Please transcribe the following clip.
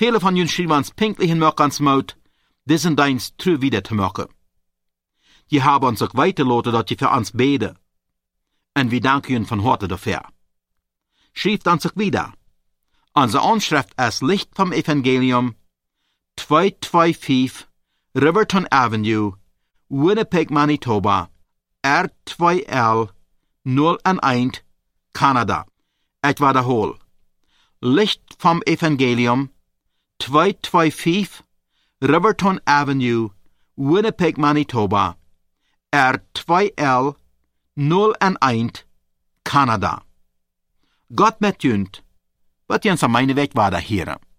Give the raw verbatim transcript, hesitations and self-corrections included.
Viele von uns schreiben uns pinklich in ans Maut, diesen Dienst true wieder zu machen. Je haben uns auch weitergelassen, dass je für uns beten. Und wir danken Ihnen von Harte dafür. Schreibt uns auch wieder. Unsere Anschrift ist Licht vom Evangelium, zweihunderfünfundzwanzig Riverton Avenue, Winnipeg, Manitoba, R zwei L null eins, Kanada. Ich wiederhole. Licht vom Evangelium, zweihunderfünfundzwanzig Riverton Avenue, Winnipeg, Manitoba, R zwei L null eins, Kanada. Gott mit Jünd, wat jens aan mijn weg war da hier.